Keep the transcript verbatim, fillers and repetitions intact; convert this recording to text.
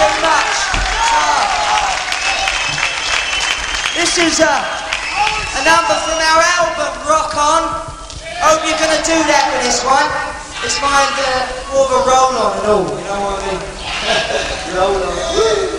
too much. Oh. This is a, a number from our album, Rock On. Hope you're going to do that with this one. It's mind uh, more of a roll on and all, you know what I mean? Roll on.